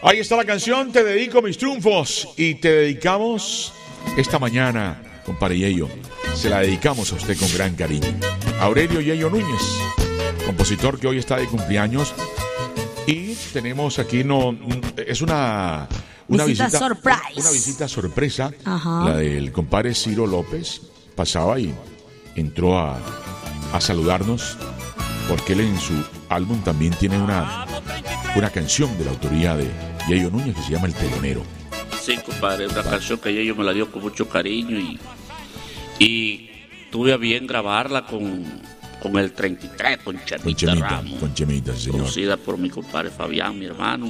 Ahí está la canción, te dedico mis triunfos. Y te dedicamos esta mañana, compadre Yeyo. Se la dedicamos a usted con gran cariño. Aurelio Yeyo Núñez, compositor que hoy está de cumpleaños. Y tenemos aquí, es una visita surprise. Una visita sorpresa. Ajá. La del compadre Ciro López. Pasaba y entró a saludarnos, porque él en su álbum también tiene una canción de la autoría de Yeyo Núñez que se llama El Telonero. Sí, compadre, una canción que Yeyo me la dio con mucho cariño y tuve a bien grabarla con el 33, con Chemita Ramos. Con Chemita, señor. Producida por mi compadre Fabián, mi hermano.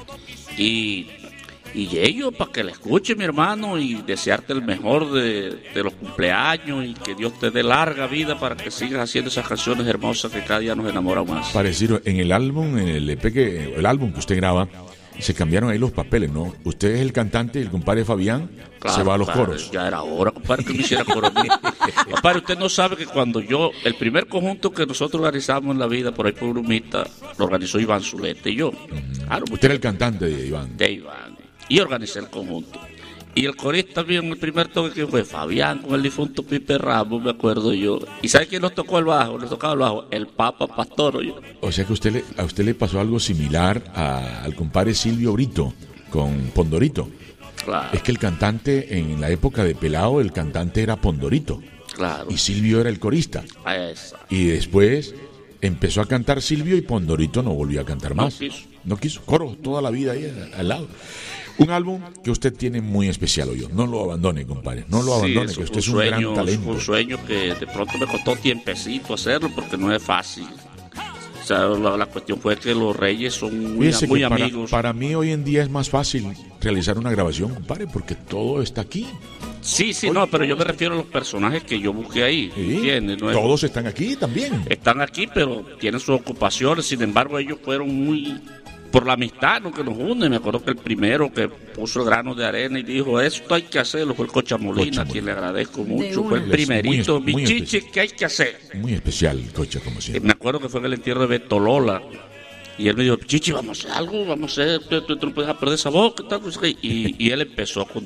Y Yeyo, para que la escuche, mi hermano, y desearte el mejor de los cumpleaños y que Dios te dé larga vida para que sigas haciendo esas canciones hermosas que cada día nos enamoran más. Parecido, en el álbum, en el EP, el álbum que usted graba, se cambiaron ahí los papeles, ¿no? Usted es el cantante y el compadre Fabián se va a los coros. Ya era hora, compadre, que me hiciera coro. Compadre, usted no sabe que cuando el primer conjunto que nosotros organizamos en la vida, por ahí por Brumita, lo organizó Iván Zulete y yo. Claro, usted era el cantante de Iván. Y organicé el conjunto. Y el corista también, el primer toque que fue Fabián con el difunto Pipe Ramos, me acuerdo yo. ¿Y sabe quién nos tocó el bajo? Nos tocaba el bajo, el Papa Pastor. O sea que a usted le pasó algo similar al compadre Silvio Brito con Pondorito. Claro. Es que el cantante, en la época de Pelao, el cantante era Pondorito. Claro. Y Silvio era el corista. Esa. Y después empezó a cantar Silvio y Pondorito no volvió a cantar más. No quiso. Coro toda la vida ahí al lado. Un álbum que usted tiene muy especial hoy. No lo abandone, compadre. No lo abandone, que usted es un gran talento. Un sueño que de pronto me costó tiempecito hacerlo porque no es fácil. O sea, la cuestión fue que los Reyes son muy amigos. Para mí hoy en día es más fácil realizar una grabación, compadre, porque todo está aquí. Sí, no, pero yo me refiero a los personajes que yo busqué ahí. Sí, todos están aquí también. Están aquí, pero tienen sus ocupaciones. Sin embargo, ellos fueron muy... por la amistad, ¿no?, que nos une. Me acuerdo que el primero que puso el grano de arena y dijo, esto hay que hacerlo, fue el Cocha Molina, a quien le agradezco mucho. Fue el primerito, mi chichi, que hay que hacer. Muy especial, Cocha, como siempre. Me acuerdo que fue en el entierro de Beto Lola. Y él me dijo, Chichi, vamos a hacer algo, tú no puedes perder esa boca. Y él empezó